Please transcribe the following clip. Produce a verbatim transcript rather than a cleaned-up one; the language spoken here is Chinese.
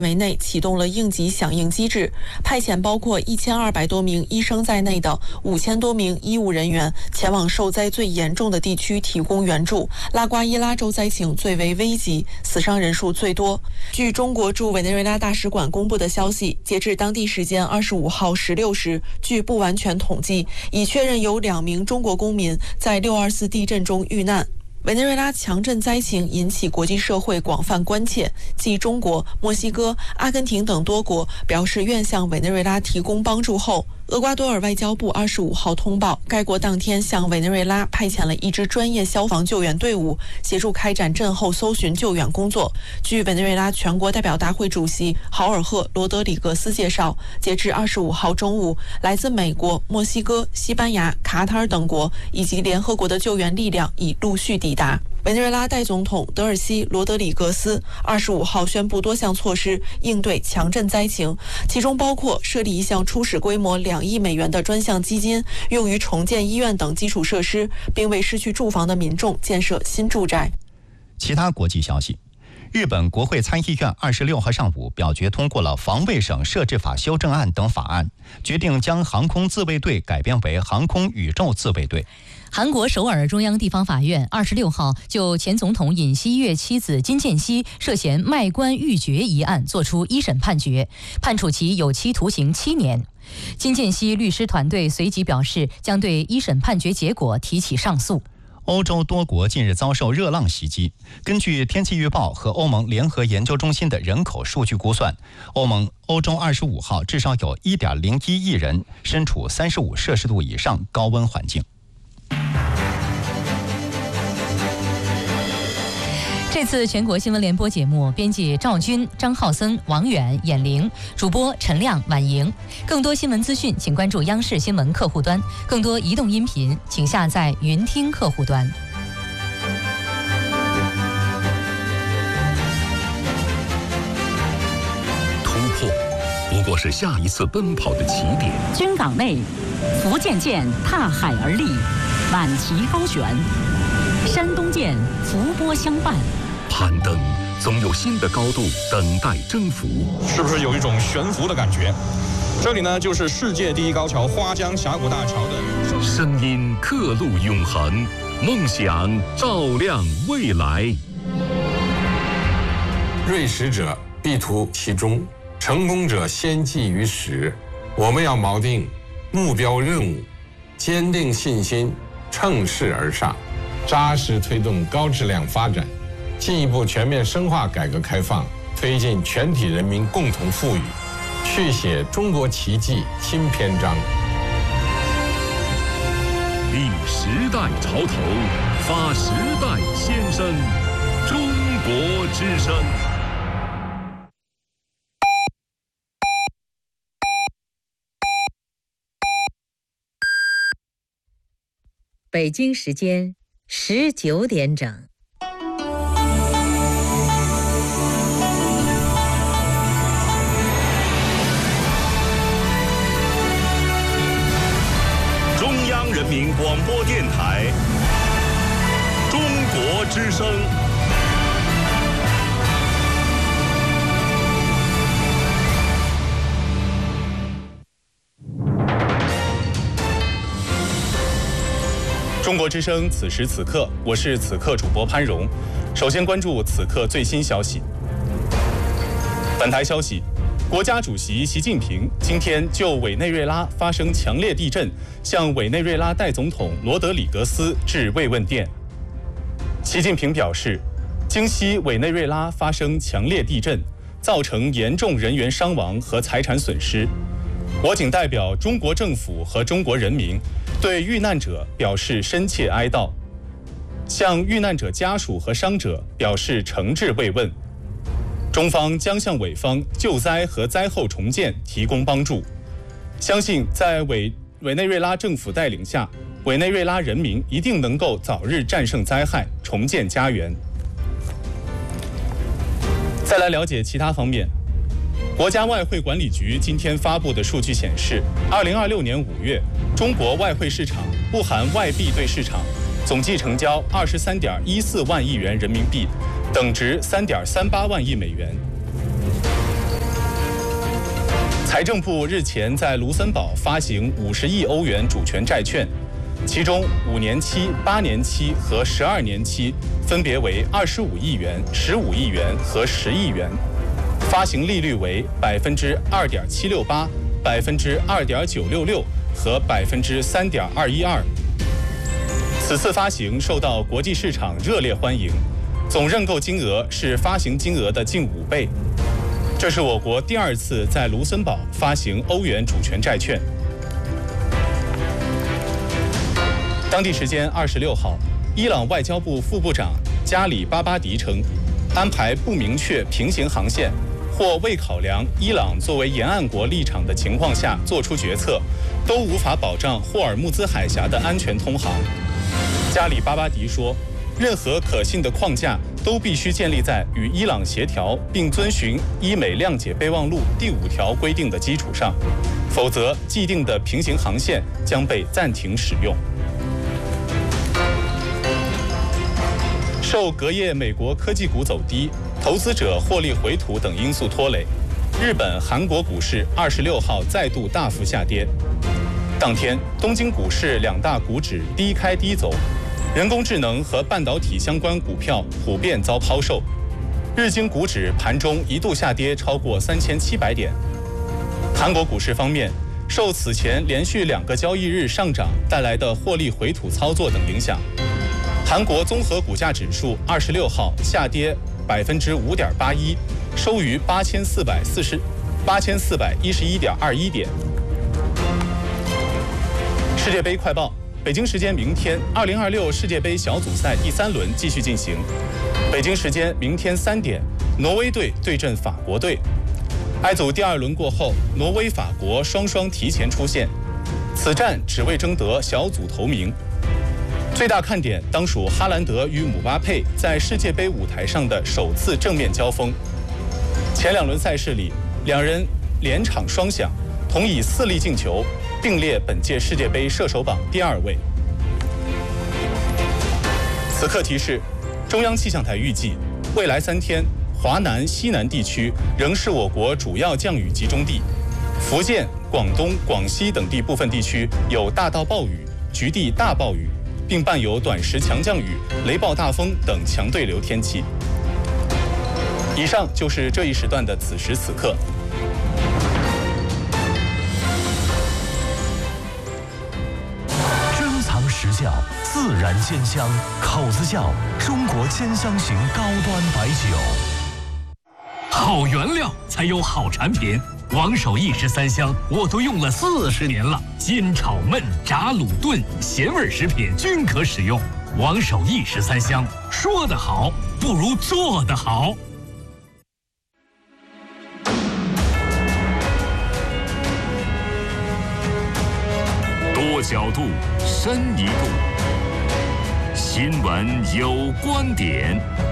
围内启动了应急响应机制，派遣包括一千二百多名医生在内的五千多名医务人员前往受灾最严重的地区提供援助。拉瓜伊拉州灾情最为危急，死伤人数最多。据中国驻委内瑞拉大使馆公布的消息，截至当地时间二十五号十六时，据不完全统计，已确认有两名中国公民在六二四地震中遇难。委内瑞拉强震灾情引起国际社会广泛关切，继中国、墨西哥、阿根廷等多国表示愿向委内瑞拉提供帮助后，厄瓜多尔外交部二十五号通报，该国当天向委内瑞拉派遣了一支专业消防救援队伍，协助开展震后搜寻救援工作。据委内瑞拉全国代表大会主席豪尔赫·罗德里格斯介绍，截至二十五号中午，来自美国、墨西哥、西班牙、卡塔尔等国以及联合国的救援力量已陆续抵达。委内瑞拉代总统德尔西·罗德里格斯二十五号宣布多项措施应对强震灾情，其中包括设立一项初始规模两亿美元的专项基金，用于重建医院等基础设施，并为失去住房的民众建设新住宅。 其他国际消息，日本国会参议院二十六号上午表决通过了防卫省设置法修正案等法案，决定将航空自卫队改编为航空宇宙自卫队。 韩国首尔中央地方法院二十六号就前总统尹锡悦妻子金建熙涉嫌卖官鬻爵一案作出一审判决，判处其有期徒刑七年。金建熙律师团队随即表示，将对一审判决结果提起上诉。 欧洲多国近日遭受热浪袭击。根据天气预报和欧盟联合研究中心的人口数据估算，欧盟欧洲二十五号至少有 一点零一亿人身处三十五摄氏度以上高温环境。 这次全国新闻联播节目，编辑赵军、张浩森、王远、闫玲，主播陈亮、婉莹。更多新闻资讯，请关注央视新闻客户端；更多移动音频，请下载云听客户端。 突破不过是下一次奔跑的起点。 军港内，福建舰踏海而立，满旗高悬；山东舰伏波相伴。 攀登总有新的高度等待征服， 是不是有一种悬浮的感觉？这里呢，就是世界第一高桥花江峡谷大桥的声音，刻录永恒，梦想照亮未来。 锐识者必图其中，成功者先记于始。我们要锚定目标任务，坚定信心，乘势而上，扎实推动高质量发展，进一步全面深化改革开放，推进全体人民共同富裕，续写中国奇迹新篇章。 立时代潮头，发时代先声，中国之声。 北京时间十九点整。 中央人民广播电台，中国之声。 中国之声，此时此刻，我是此刻主播潘荣。首先关注此刻最新消息。本台消息，国家主席习近平今天就委内瑞拉发生强烈地震，向委内瑞拉代总统罗德里格斯致慰问电。习近平表示，经悉委内瑞拉发生强烈地震，造成严重人员伤亡和财产损失，我谨代表中国政府和中国人民对遇难者表示深切哀悼，向遇难者家属和伤者表示诚挚慰问。中方将向委方救灾和灾后重建提供帮助，相信在委委内瑞拉政府带领下，委内瑞拉人民一定能够早日战胜灾害，重建家园。再来了解其他方面。国家外汇管理局今天发布的数据显示，二零二六年五月，中国外汇市场不含外币对市场总计成交二十三点一四万亿元人民币，等值三点三八万亿美元。 财政部日前在卢森堡发行五十亿欧元主权债券，其中五年期、八年期和十二年期分别为二十五亿元、十五亿元和十亿元，发行利率为百分之二点七六八、百分之二点九六六和百分之三点二一二。此次发行受到国际市场热烈欢迎，总认购金额是发行金额的近五倍。这是我国第二次在卢森堡发行欧元主权债券。当地时间二十六号，伊朗外交部副部长加里巴巴迪称，安排不明确平行航线或未考量伊朗作为沿岸国立场的情况下做出决策，都无法保障霍尔木兹海峡的安全通航。加里巴巴迪说，任何可信的框架都必须建立在与伊朗协调并遵循伊美谅解备忘录第五条规定的基础上，否则既定的平行航线将被暂停使用。受隔夜美国科技股走低、投资者获利回吐等因素拖累，日本、韩国股市二十六号再度大幅下跌。当天，东京股市两大股指低开低走，人工智能和半导体相关股票普遍遭抛售。日经股指盘中一度下跌超过三千七百点。韩国股市方面，受此前连续两个交易日上涨带来的获利回吐操作等影响，韩国综合股价指数二十六号下跌百分之五点八一，收于八千四百四十八千四百一十一点二一点。世界杯快报：北京时间明天，二零二六世界杯小组赛第三轮继续进行。北京时间明天三点，挪威队对阵法国队。埃组第二轮过后，挪威、法国双双提前出线，此战只为争得小组头名。最大看点当属哈兰德与姆巴佩在世界杯舞台上的首次正面交锋。前两轮赛事里，两人连场双响，同以四粒进球并列本届世界杯射手榜第二位。此刻提示：中央气象台预计，未来三天，华南、西南地区仍是我国主要降雨集中地，福建、广东、广西等地部分地区有大到暴雨、局地大暴雨，并伴有短时强降雨、雷暴大风等强对流天气。以上就是这一时段的此时此刻。 珍藏实窖，自然鲜香，口子窖中国鲜香型高端白酒。 好原料才有好产品。王守义十三香我都用了四十年了，煎、炒、焖、炸、卤、炖，咸味食品均可使用。王守义十三香，说得好不如做得好。多角度，深一度，新闻有观点。